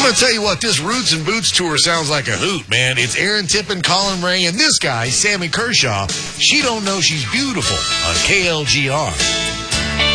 I'm going to tell you what, this Roots and Boots tour sounds like a hoot, man. It's Aaron Tippin, Colin Ray, and this guy, Sammy Kershaw. She Don't Know She's Beautiful on KLGR.